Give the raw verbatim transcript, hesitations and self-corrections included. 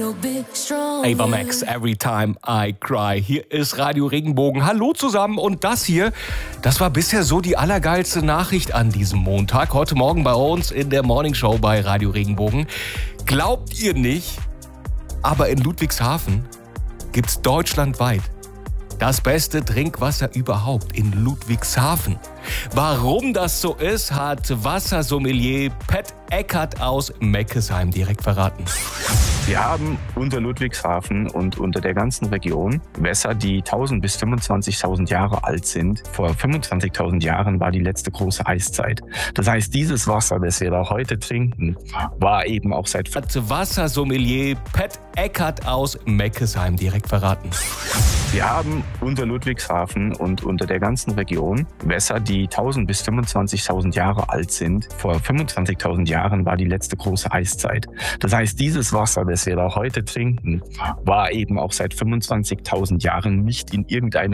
Ava Max, Every Time I Cry. Hier ist Radio Regenbogen. Hallo zusammen und das hier, das war bisher so die allergeilste Nachricht an diesem Montag. Heute Morgen bei uns in der Morning Show bei Radio Regenbogen. Glaubt ihr nicht, aber in Ludwigshafen gibt's deutschlandweit das beste Trinkwasser überhaupt in Ludwigshafen. Warum das so ist, hat Wassersommelier Pat Eckert aus Meckesheim direkt verraten. Wir haben unter Ludwigshafen und unter der ganzen Region Wässer, die tausend bis fünfundzwanzigtausend Jahre alt sind. Vor fünfundzwanzigtausend Jahren war die letzte große Eiszeit. Das heißt, dieses Wasser, das wir da heute trinken, war eben auch seit... Hat Wassersommelier Pat Eckert aus Meckesheim direkt verraten. Wir haben unter Ludwigshafen und unter der ganzen Region Wässer, die tausend bis fünfundzwanzigtausend Jahre alt sind. Vor fünfundzwanzigtausend Jahren war die letzte große Eiszeit. Das heißt, dieses Wasser, das wir da heute trinken, war eben auch seit fünfundzwanzigtausend Jahren nicht in irgendeine